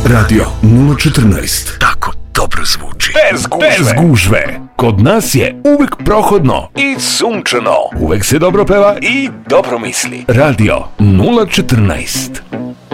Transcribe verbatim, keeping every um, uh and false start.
Radio nula četrnaest. Tako dobro zvuči. Bez gužve. Bez gužve. Kod nas je uvek prohodno i sunčano. Uvek se dobro peva i dobro misli. Radio nula četrnaest.